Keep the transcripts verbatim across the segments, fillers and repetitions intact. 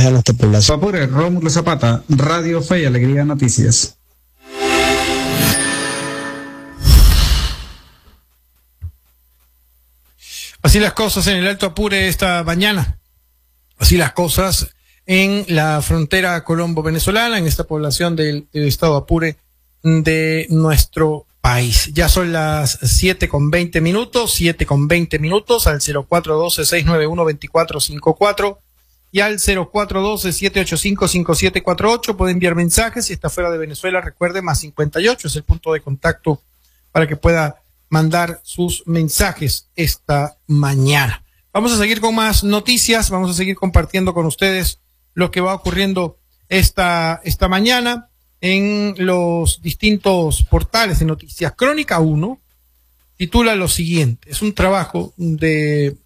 mensaje a nuestra población. Apure, Rómulo Zapata, Radio Fe y Alegría Noticias. Así las cosas en el Alto Apure esta mañana. Así las cosas en la frontera colombo-venezolana, en esta población del, del estado Apure de nuestro país. Ya son las siete con veinte minutos, siete con veinte minutos al cero cuatro uno dos, seis nueve uno, dos cuatro cinco cuatro y al cero cuatro uno dos, siete ocho cinco, cinco siete cuatro ocho. Puede enviar mensajes. Si está fuera de Venezuela, recuerde, más cincuenta y ocho es el punto de contacto para que pueda mandar sus mensajes esta mañana. Vamos a seguir con más noticias, vamos a seguir compartiendo con ustedes lo que va ocurriendo esta, esta mañana en los distintos portales de noticias. Crónica uno titula lo siguiente, es un trabajo de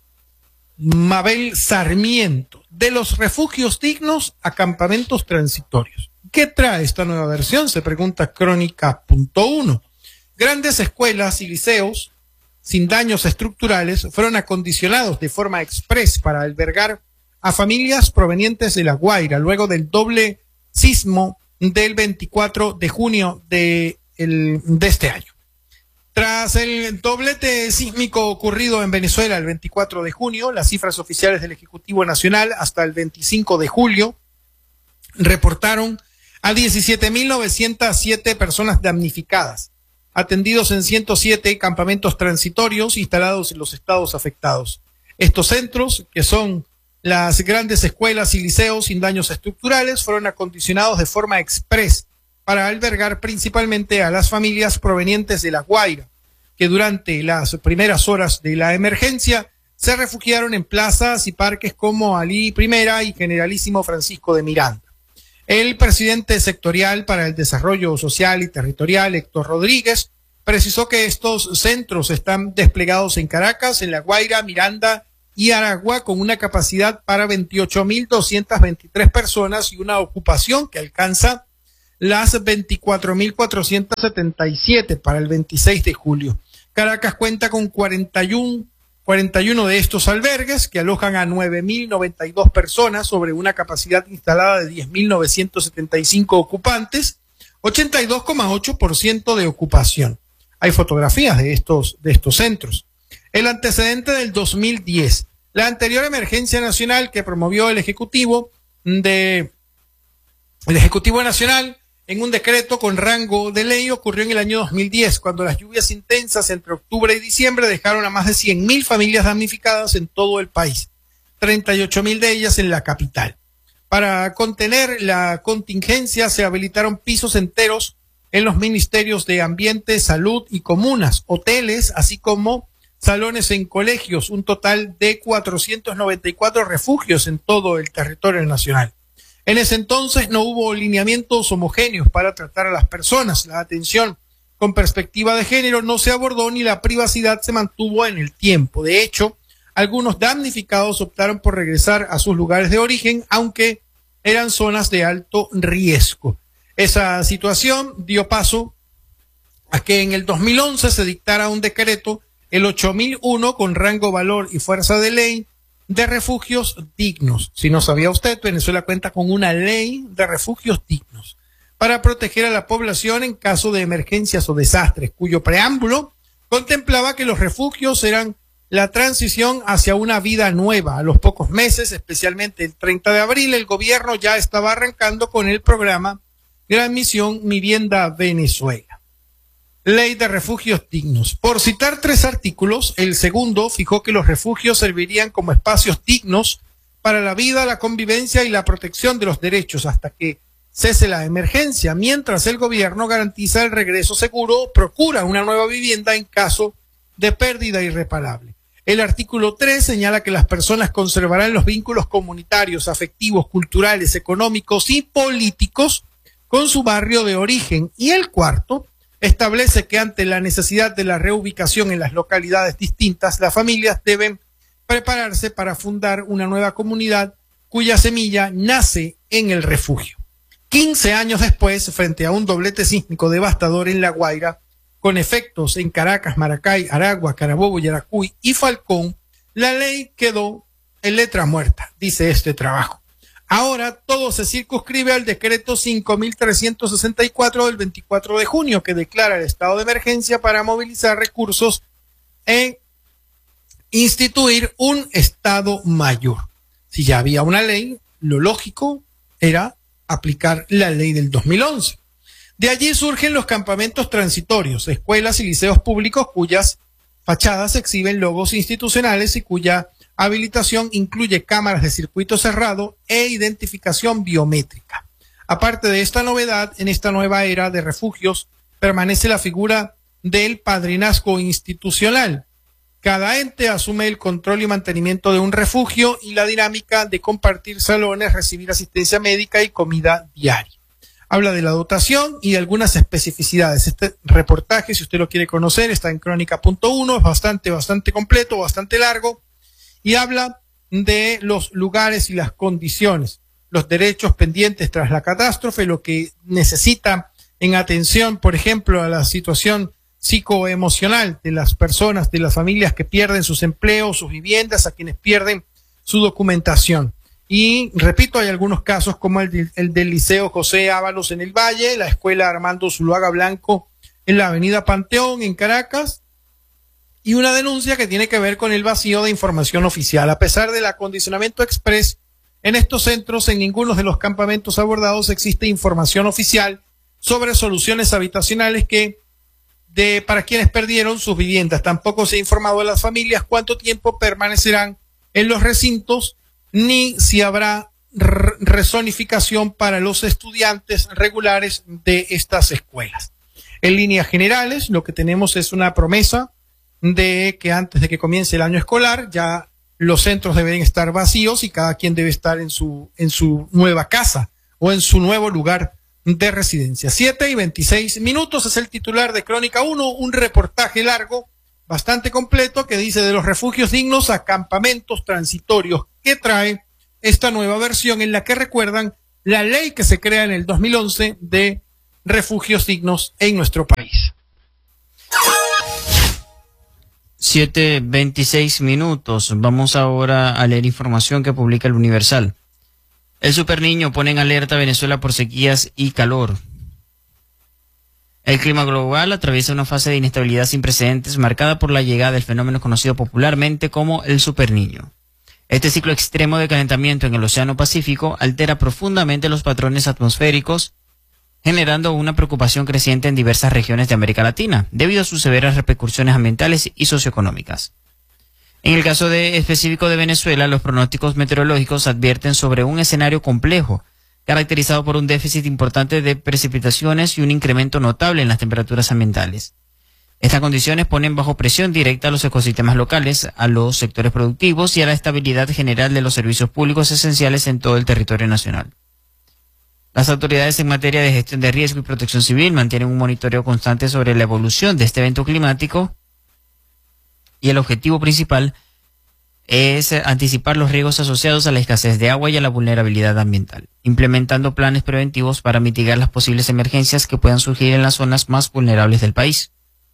Mabel Sarmiento, de los refugios dignos a campamentos transitorios. ¿Qué trae esta nueva versión? Se pregunta Crónica punto uno. Grandes escuelas y liceos sin daños estructurales fueron acondicionados de forma express para albergar a familias provenientes de La Guaira luego del doble sismo del veinticuatro de junio de, el, de este año. Tras el doblete sísmico ocurrido en Venezuela el veinticuatro de junio, las cifras oficiales del Ejecutivo Nacional hasta el veinticinco de julio reportaron a diecisiete mil novecientas siete personas damnificadas, atendidos en ciento siete campamentos transitorios instalados en los estados afectados. Estos centros, que son las grandes escuelas y liceos sin daños estructurales, fueron acondicionados de forma express para albergar principalmente a las familias provenientes de La Guaira, que durante las primeras horas de la emergencia se refugiaron en plazas y parques como Alí Primera y Generalísimo Francisco de Miranda. El presidente sectorial para el Desarrollo Social y Territorial, Héctor Rodríguez, precisó que estos centros están desplegados en Caracas, en La Guaira, Miranda y Aragua, con una capacidad para veintiocho mil doscientas veintitrés personas y una ocupación que alcanza las veinticuatro mil cuatrocientas setenta y siete para el veintiséis de julio. Caracas cuenta con cuarenta y uno, cuarenta y uno de estos albergues que alojan a nueve mil noventa y dos personas sobre una capacidad instalada de diez mil novecientos setenta y cinco ocupantes, ochenta y dos coma ocho por ciento de ocupación. Hay fotografías de estos, de estos centros. El antecedente del dos mil diez, la anterior emergencia nacional que promovió el Ejecutivo de, el Ejecutivo Nacional en un decreto con rango de ley, ocurrió en el año dos mil diez, cuando las lluvias intensas entre octubre y diciembre dejaron a más de cien mil familias damnificadas en todo el país, treinta y ocho mil de ellas en la capital. Para contener la contingencia se habilitaron pisos enteros en los ministerios de Ambiente, Salud y Comunas, hoteles, así como salones en colegios, un total de cuatrocientos noventa y cuatro refugios en todo el territorio nacional. En ese entonces no hubo lineamientos homogéneos para tratar a las personas. La atención con perspectiva de género no se abordó ni la privacidad se mantuvo en el tiempo. De hecho, algunos damnificados optaron por regresar a sus lugares de origen, aunque eran zonas de alto riesgo. Esa situación dio paso a que en el dos mil once se dictara un decreto, el ocho mil uno, con rango, valor y fuerza de ley, de refugios dignos. Si no sabía usted, Venezuela cuenta con una ley de refugios dignos para proteger a la población en caso de emergencias o desastres, cuyo preámbulo contemplaba que los refugios eran la transición hacia una vida nueva. A los pocos meses, especialmente el treinta de abril, el gobierno ya estaba arrancando con el programa Gran Misión Mi Vivienda Venezuela. Ley de refugios dignos. Por citar tres artículos, el segundo fijó que los refugios servirían como espacios dignos para la vida, la convivencia y la protección de los derechos hasta que cese la emergencia, mientras el gobierno garantiza el regreso seguro o procura una nueva vivienda en caso de pérdida irreparable. El artículo tres señala que las personas conservarán los vínculos comunitarios, afectivos, culturales, económicos y políticos con su barrio de origen. Y el cuarto establece que ante la necesidad de la reubicación en las localidades distintas, las familias deben prepararse para fundar una nueva comunidad cuya semilla nace en el refugio. quince años después, frente a un doblete sísmico devastador en La Guaira, con efectos en Caracas, Maracay, Aragua, Carabobo, Yaracuy y Falcón, la ley quedó en letra muerta, dice este trabajo. Ahora todo se circunscribe al decreto cinco mil trescientos sesenta y cuatro del veinticuatro de junio, que declara el estado de emergencia para movilizar recursos en instituir un estado mayor. Si ya había una ley, lo lógico era aplicar la ley del dos mil once. De allí surgen los campamentos transitorios, escuelas y liceos públicos cuyas fachadas exhiben logos institucionales y cuya habilitación incluye cámaras de circuito cerrado e identificación biométrica. Aparte de esta novedad, en esta nueva era de refugios permanece la figura del padrinazgo institucional. Cada ente asume el control y mantenimiento de un refugio y la dinámica de compartir salones, recibir asistencia médica y comida diaria. Habla de la dotación y de algunas especificidades. Este reportaje, si usted lo quiere conocer, está en crónica punto uno, es bastante, bastante completo, bastante largo, y habla de los lugares y las condiciones, los derechos pendientes tras la catástrofe, lo que necesita en atención, por ejemplo, a la situación psicoemocional de las personas, de las familias que pierden sus empleos, sus viviendas, a quienes pierden su documentación. Y repito, hay algunos casos como el, de, el del Liceo José Ábalos en el Valle, la Escuela Armando Zuluaga Blanco en la Avenida Panteón en Caracas, y una denuncia que tiene que ver con el vacío de información oficial. A pesar del acondicionamiento express en estos centros, en ninguno de los campamentos abordados existe información oficial sobre soluciones habitacionales que de para quienes perdieron sus viviendas. Tampoco se ha informado a las familias cuánto tiempo permanecerán en los recintos, ni si habrá rezonificación para los estudiantes regulares de estas escuelas. En líneas generales, lo que tenemos es una promesa de que antes de que comience el año escolar ya los centros deben estar vacíos y cada quien debe estar en su en su nueva casa o en su nuevo lugar de residencia. Siete y veintiséis minutos es el titular de Crónica uno, un reportaje largo, bastante completo, que dice de los refugios dignos a campamentos transitorios, que trae esta nueva versión en la que recuerdan la ley que se crea en el dos mil once de refugios dignos en nuestro país. siete veintiséis minutos. Vamos ahora a leer información que publica el Universal. El Superniño pone en alerta a Venezuela por sequías y calor. El clima global atraviesa una fase de inestabilidad sin precedentes marcada por la llegada del fenómeno conocido popularmente como el Superniño. Este ciclo extremo de calentamiento en el Océano Pacífico altera profundamente los patrones atmosféricos, generando una preocupación creciente en diversas regiones de América Latina, debido a sus severas repercusiones ambientales y socioeconómicas. En el caso de, específico de Venezuela, los pronósticos meteorológicos advierten sobre un escenario complejo, caracterizado por un déficit importante de precipitaciones y un incremento notable en las temperaturas ambientales. Estas condiciones ponen bajo presión directa a los ecosistemas locales, a los sectores productivos y a la estabilidad general de los servicios públicos esenciales en todo el territorio nacional. Las autoridades en materia de gestión de riesgo y protección civil mantienen un monitoreo constante sobre la evolución de este evento climático y el objetivo principal es anticipar los riesgos asociados a la escasez de agua y a la vulnerabilidad ambiental, implementando planes preventivos para mitigar las posibles emergencias que puedan surgir en las zonas más vulnerables del país.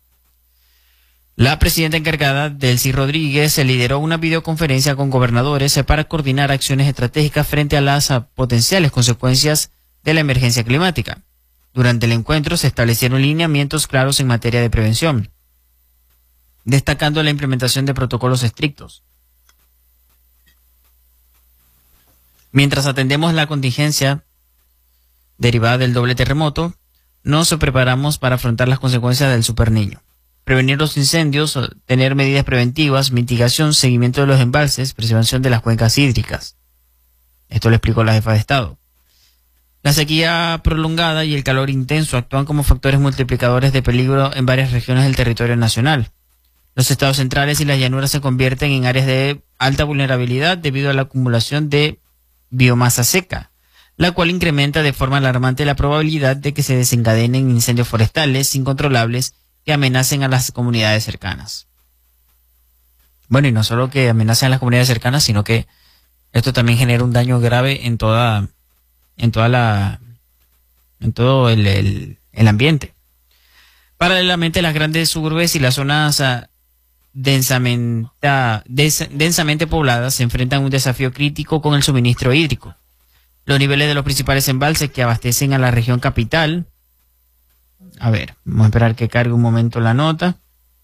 La presidenta encargada, Delcy Rodríguez, lideró una videoconferencia con gobernadores para coordinar acciones estratégicas frente a las potenciales consecuencias de la emergencia climática. Durante el encuentro se establecieron lineamientos claros en materia de prevención, destacando la implementación de protocolos estrictos. Mientras atendemos la contingencia derivada del doble terremoto, nos preparamos para afrontar las consecuencias del Superniño. Prevenir los incendios, tener medidas preventivas, mitigación, seguimiento de los embalses, preservación de las cuencas hídricas. Esto lo explicó la jefa de Estado. La sequía prolongada y el calor intenso actúan como factores multiplicadores de peligro en varias regiones del territorio nacional. Los estados centrales y las llanuras se convierten en áreas de alta vulnerabilidad debido a la acumulación de biomasa seca, la cual incrementa de forma alarmante la probabilidad de que se desencadenen incendios forestales incontrolables que amenacen a las comunidades cercanas. Bueno, y no solo que amenacen a las comunidades cercanas, sino que esto también genera un daño grave en toda, en toda la, en todo el, el, el ambiente. Paralelamente, las grandes urbes y las zonas uh, densamente, dens, densamente pobladas se enfrentan a un desafío crítico con el suministro hídrico. los niveles de los principales embalses que abastecen a la región capital. A ver, vamos a esperar que cargue un momento la nota.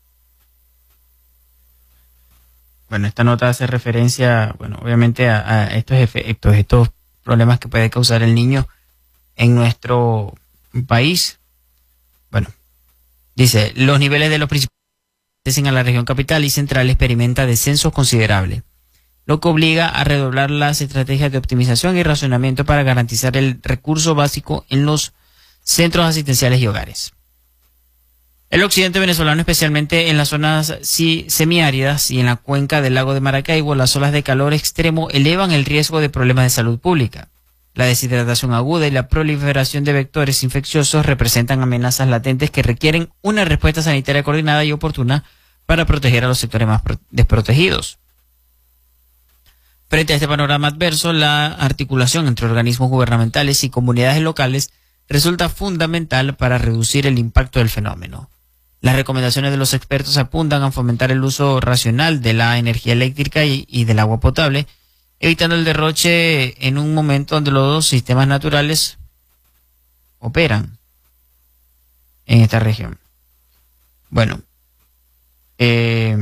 Bueno, esta nota hace referencia, bueno, obviamente a, a estos efectos, estos problemas que puede causar el niño en nuestro país. Bueno, dice, los niveles de los principales a la región capital y central experimenta descensos considerables, lo que obliga a redoblar las estrategias de optimización y racionamiento para garantizar el recurso básico en los centros asistenciales y hogares. El occidente venezolano, especialmente en las zonas sí, semiáridas y en la cuenca del lago de Maracaibo, las olas de calor extremo elevan el riesgo de problemas de salud pública. La deshidratación aguda y la proliferación de vectores infecciosos representan amenazas latentes que requieren una respuesta sanitaria coordinada y oportuna para proteger a los sectores más desprotegidos. Frente a este panorama adverso, la articulación entre organismos gubernamentales y comunidades locales resulta fundamental para reducir el impacto del fenómeno. Las recomendaciones de los expertos apuntan a fomentar el uso racional de la energía eléctrica y, y del agua potable, evitando el derroche en un momento donde los dos sistemas naturales operan en esta región. Bueno, eh,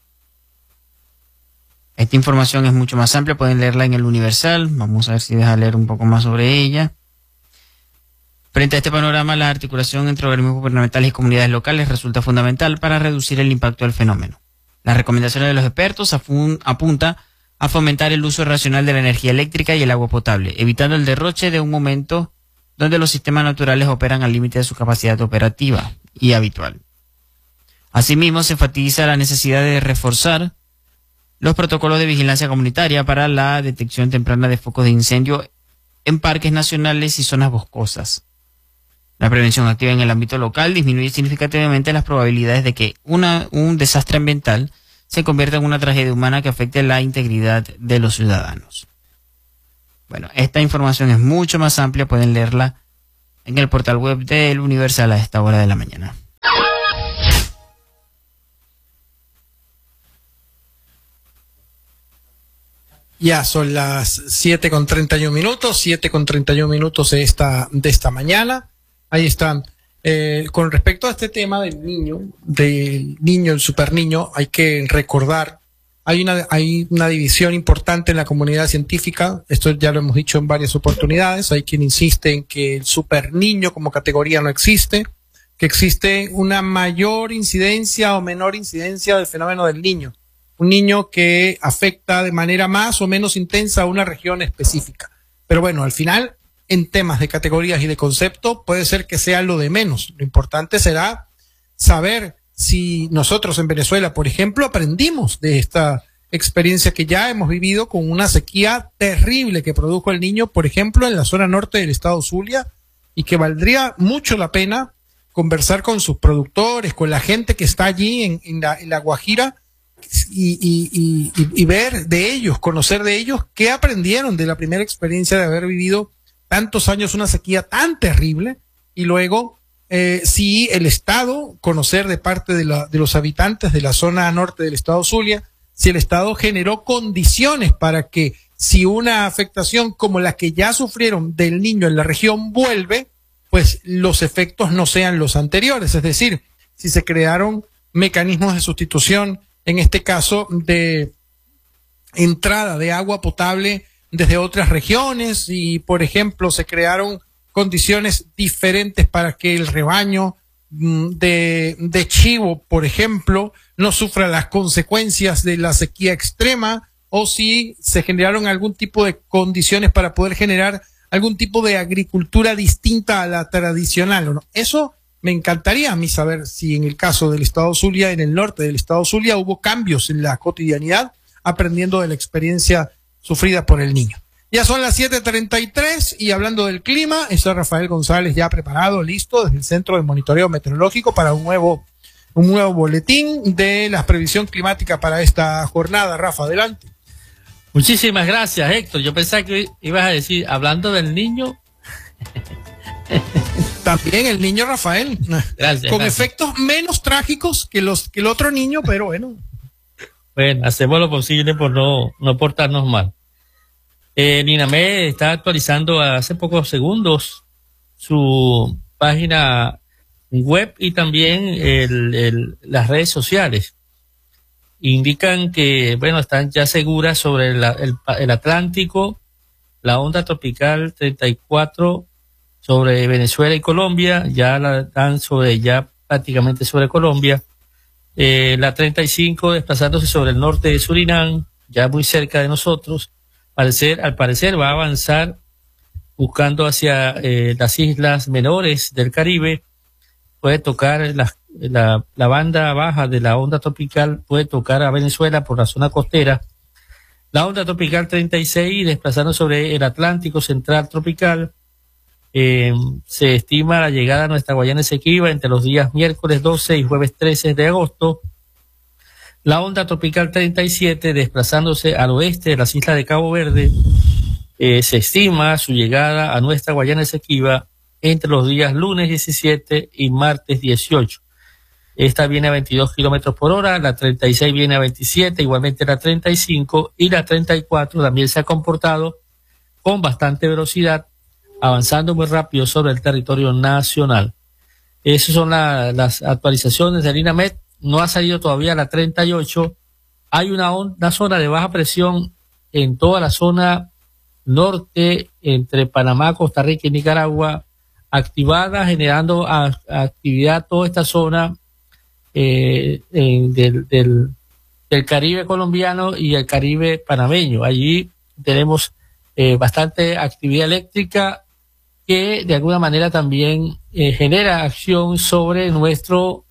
esta información es mucho más amplia, pueden leerla en el Universal. Vamos a ver si deja leer un poco más sobre ella. Frente a este panorama, la articulación entre organismos gubernamentales y comunidades locales resulta fundamental para reducir el impacto del fenómeno. Las recomendaciones de los expertos apuntan a fomentar el uso racional de la energía eléctrica y el agua potable, evitando el derroche de un momento donde los sistemas naturales operan al límite de su capacidad operativa y habitual. Asimismo, se enfatiza la necesidad de reforzar los protocolos de vigilancia comunitaria para la detección temprana de focos de incendio en parques nacionales y zonas boscosas. La prevención activa en el ámbito local disminuye significativamente las probabilidades de que una, un desastre ambiental se convierta en una tragedia humana que afecte la integridad de los ciudadanos. Bueno, esta información es mucho más amplia, pueden leerla en el portal web del Universal a esta hora de la mañana. Ya son las siete con treinta y un minutos, siete con treinta y un minutos de esta, de esta mañana. Ahí están. Eh, con respecto a este tema del niño, del niño, el super niño, hay que recordar, hay una, hay una división importante en la comunidad científica, esto ya lo hemos dicho en varias oportunidades, hay quien insiste en que el super niño como categoría no existe, que existe una mayor incidencia o menor incidencia del fenómeno del niño, un niño que afecta de manera más o menos intensa a una región específica. Pero bueno, al final, en temas de categorías y de concepto, puede ser que sea lo de menos. Lo importante será saber si nosotros en Venezuela, por ejemplo, aprendimos de esta experiencia que ya hemos vivido con una sequía terrible que produjo el niño, por ejemplo, en la zona norte del estado Zulia, y que valdría mucho la pena conversar con sus productores, con la gente que está allí en, en, la, en la Guajira, y, y, y, y ver de ellos, conocer de ellos qué aprendieron de la primera experiencia de haber vivido tantos años una sequía tan terrible, y luego eh, si el Estado, conocer de parte de, la, de los habitantes de la zona norte del estado Zulia, si el Estado generó condiciones para que si una afectación como la que ya sufrieron del niño en la región vuelve, pues los efectos no sean los anteriores, es decir, si se crearon mecanismos de sustitución, en este caso de entrada de agua potable desde otras regiones, y por ejemplo se crearon condiciones diferentes para que el rebaño de, de chivo, por ejemplo, no sufra las consecuencias de la sequía extrema, o si se generaron algún tipo de condiciones para poder generar algún tipo de agricultura distinta a la tradicional, ¿o no? Eso me encantaría a mí saber si en el caso del estado Zulia, en el norte del estado Zulia, hubo cambios en la cotidianidad aprendiendo de la experiencia sufrida por el niño. Ya son las siete treinta y tres y hablando del clima, está Rafael González ya preparado, listo, desde el Centro de Monitoreo Meteorológico para un nuevo, un nuevo boletín de la previsión climática para esta jornada. Rafa, adelante. Muchísimas gracias, Héctor. Yo pensaba que ibas a decir, hablando del niño. También el niño Rafael. Gracias. Con gracias. efectos menos trágicos que los que el otro niño, pero bueno. Bueno, hacemos lo posible por no, no portarnos mal. Eh, Linamed está actualizando hace pocos segundos su página web y también el, el, las redes sociales. Indican que, bueno, están ya seguras sobre la, el, el Atlántico, la onda tropical treinta y cuatro sobre Venezuela y Colombia, ya la dan sobre, ya prácticamente sobre Colombia. Eh, la treinta y cinco desplazándose sobre el norte de Surinam, ya muy cerca de nosotros. Parecer, al parecer va a avanzar buscando hacia eh, las islas menores del Caribe. Puede tocar la, la, la banda baja de la onda tropical, puede tocar a Venezuela por la zona costera. La onda tropical treinta y seis desplazando sobre el Atlántico central tropical. Eh, se estima la llegada a nuestra Guayana Esequiba entre los días miércoles doce y jueves trece de agosto. La onda tropical treinta y siete desplazándose al oeste de las islas de Cabo Verde. Eh, se estima su llegada a nuestra Guayana Esequiba entre los días lunes diecisiete y martes dieciocho. Esta viene a veintidós kilómetros por hora, la treinta y seis viene a veintisiete, igualmente la treinta y cinco, y la treinta y cuatro también se ha comportado con bastante velocidad, avanzando muy rápido sobre el territorio nacional. Esas son la, las actualizaciones del Linamed. No ha salido todavía la treinta y ocho. Hay una, una zona de baja presión en toda la zona norte, entre Panamá, Costa Rica y Nicaragua, activada, generando a, a actividad toda esta zona eh, en, del, del, del Caribe colombiano y el Caribe panameño. Allí tenemos eh, bastante actividad eléctrica que de alguna manera también eh, genera acción sobre nuestro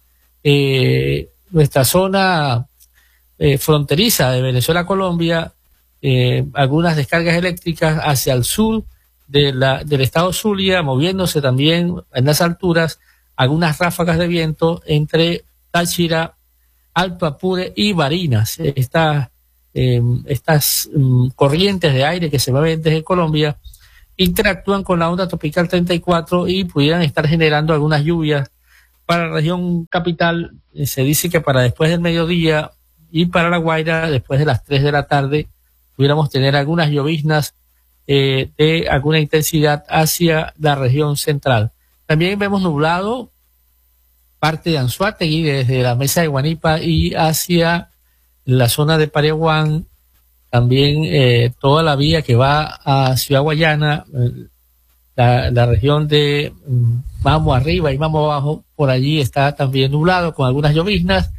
eh, nuestra zona eh, fronteriza de Venezuela-Colombia, eh, algunas descargas eléctricas hacia el sur de la, del estado Zulia, moviéndose también en las alturas, algunas ráfagas de viento entre Táchira, Alto Apure y Barinas. Esta, eh, estas um, corrientes de aire que se mueven desde Colombia interactúan con la onda tropical treinta y cuatro y pudieran estar generando algunas lluvias para la región capital. Eh, se dice que para después del mediodía y para La Guaira después de las tres de la tarde pudiéramos tener algunas lloviznas eh, de alguna intensidad hacia la región central. También vemos nublado parte de Anzoátegui desde la mesa de Guanipa y hacia la zona de Pareguán. También eh, toda la vía que va a Ciudad Guayana, eh, la, la región de um, Mamo arriba y Mamo abajo, por allí está también nublado con algunas lloviznas.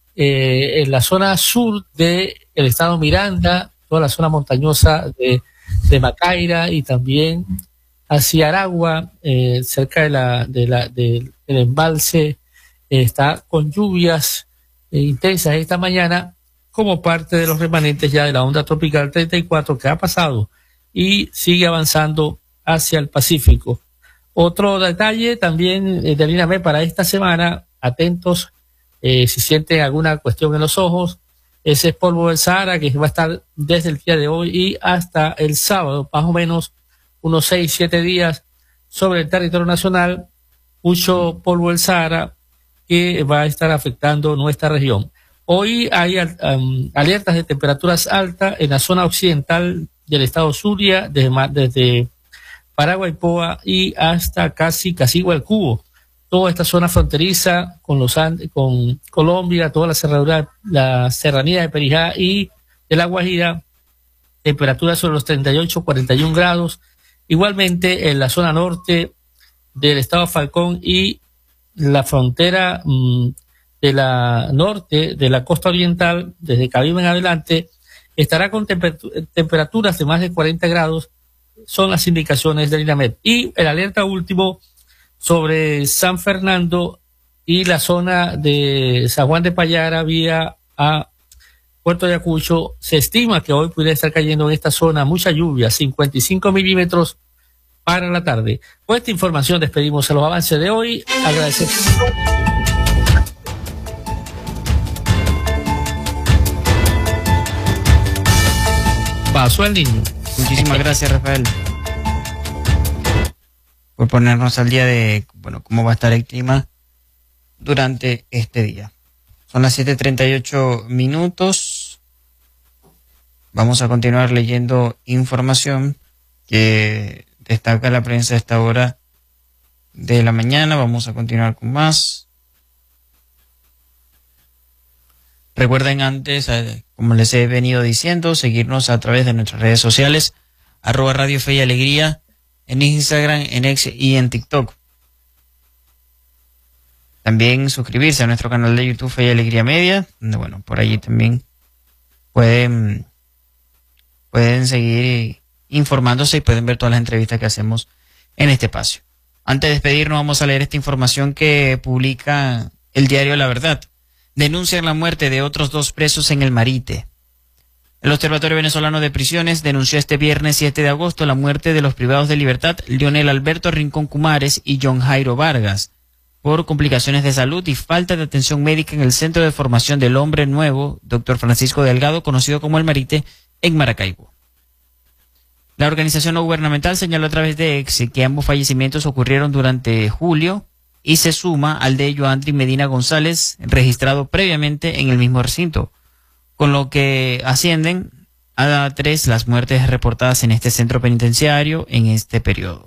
Eh, en la zona sur del estado Miranda, toda la zona montañosa de, de Macaira y también hacia Aragua, eh, cerca de la, de la, de, del embalse, eh, está con lluvias eh, intensas esta mañana, como parte de los remanentes ya de la onda tropical treinta y cuatro que ha pasado y sigue avanzando hacia el Pacífico. Otro detalle también eh, de Linamed para esta semana, atentos eh, si sienten alguna cuestión en los ojos, ese es polvo del Sahara que va a estar desde el día de hoy y hasta el sábado, más o menos unos seis, siete días sobre el territorio nacional, mucho polvo del Sahara que va a estar afectando nuestra región. Hoy hay um, alertas de temperaturas altas en la zona occidental del estado Zulia, desde, desde Paraguaypoa y hasta casi Casigua el Cubo. Toda esta zona fronteriza con los Andes, con Colombia, toda la cerradura, la serranía de Perijá y de La Guajira, temperaturas sobre los treinta y ocho, cuarenta y uno grados. Igualmente en la zona norte del estado Falcón y la frontera mmm, de la norte, de la costa oriental, desde Caribe en adelante, estará con temper- temperaturas de más de cuarenta grados, son las indicaciones del Linamed. Y el alerta último sobre San Fernando y la zona de San Juan de Payara, vía a Puerto Ayacucho, se estima que hoy pudiera estar cayendo en esta zona mucha lluvia, cincuenta y cinco milímetros para la tarde. Con esta información despedimos a los avances de hoy. Agradecemos. Pasó el niño. Muchísimas gracias, Rafael, por ponernos al día de, bueno, cómo va a estar el clima durante este día. Son las siete treinta y ocho minutos. Vamos a continuar leyendo información que destaca la prensa a esta hora de la mañana. Vamos a continuar con más. Recuerden antes, como les he venido diciendo, seguirnos a través de nuestras redes sociales, arroba Radio Fe y Alegría, en Instagram, en X y en TikTok. También suscribirse a nuestro canal de YouTube Fe y Alegría Media, donde, bueno, por allí también pueden, pueden seguir informándose y pueden ver todas las entrevistas que hacemos en este espacio. Antes de despedirnos, vamos a leer esta información que publica el diario La Verdad. Denuncian la muerte de otros dos presos en el Marite. El Observatorio Venezolano de Prisiones denunció este viernes siete de agosto la muerte de los privados de libertad Leonel Alberto Rincón Cumares y John Jairo Vargas por complicaciones de salud y falta de atención médica en el Centro de Formación del Hombre Nuevo, doctor Francisco Delgado, conocido como el Marite, en Maracaibo. La organización no gubernamental señaló a través de X que ambos fallecimientos ocurrieron durante julio y se suma al de Joandri Medina González, registrado previamente en el mismo recinto, con lo que ascienden a tres las muertes reportadas en este centro penitenciario en este periodo.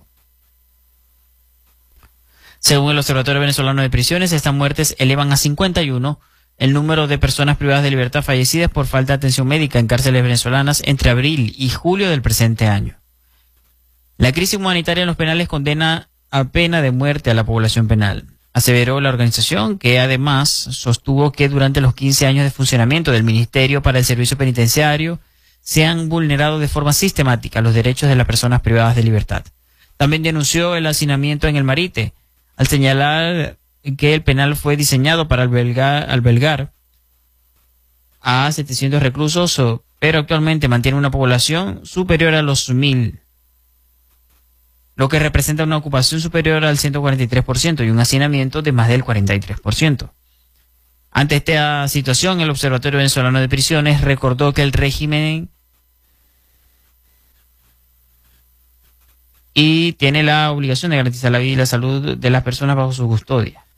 Según el Observatorio Venezolano de Prisiones, estas muertes elevan a cincuenta y uno el número de personas privadas de libertad fallecidas por falta de atención médica en cárceles venezolanas entre abril y julio del presente año. La crisis humanitaria en los penales condena a pena de muerte a la población penal, aseveró la organización, que además sostuvo que durante los quince años de funcionamiento del Ministerio para el Servicio Penitenciario se han vulnerado de forma sistemática los derechos de las personas privadas de libertad. También denunció el hacinamiento en el Marite, al señalar que el penal fue diseñado para albergar, albergar a setecientos reclusos, pero actualmente mantiene una población superior a los mil, lo que representa una ocupación superior al ciento cuarenta y tres por ciento y un hacinamiento de más del cuarenta y tres por ciento. Ante esta situación, el Observatorio Venezolano de Prisiones recordó que el régimen y tiene la obligación de garantizar la vida y la salud de las personas bajo su custodia.